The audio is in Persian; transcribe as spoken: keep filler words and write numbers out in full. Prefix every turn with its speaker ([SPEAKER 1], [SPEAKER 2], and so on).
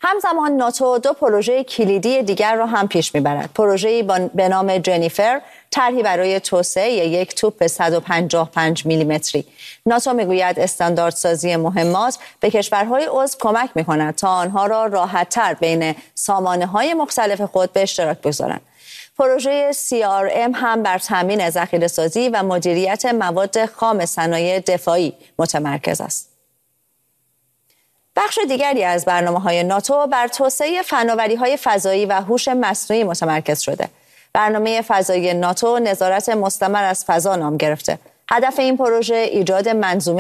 [SPEAKER 1] همزمان ناتو دو پروژه کلیدی دیگر را هم پیش میبرد. پروژه‌ای به نام جنیفر، طرحی برای توسعه یک توپ صد و پنجاه و پنج میلیمتری. ناتو میگوید استانداردسازی مهمات به کشورهای عضو کمک میکند تا آنها را راحت‌تر بین سامانه‌های مختلف خود به اشتراک بگذارند. پروژه سی آر ام هم بر تامین ذخیره‌سازی و مدیریت مواد خام صنایع دفاعی متمرکز است. بخش دیگری از برنامه‌های ناتو بر توسعه فناوری‌های فضایی و هوش مصنوعی متمرکز شده. برنامه فضایی ناتو نظارت مستمر از فضا نام گرفته. هدف این پروژه ایجاد منظومه